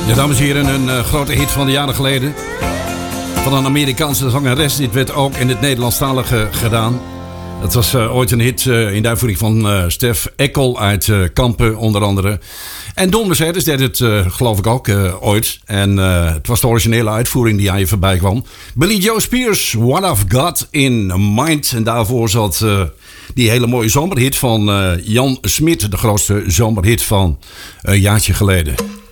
Ja, dames en heren, een grote hit van de jaren geleden. Van een Amerikaanse zangeres. Dit werd ook in het Nederlandstalige gedaan. Het was ooit een hit in de uitvoering van Stef Eckel uit Kampen onder andere. En Don Mercedes deed het geloof ik ook ooit. En het was de originele uitvoering die aan je voorbij kwam. Billy Joe Spears, What I've Got in Mind. En daarvoor zat die hele mooie zomerhit van Jan Smit. De grootste zomerhit van een jaartje geleden.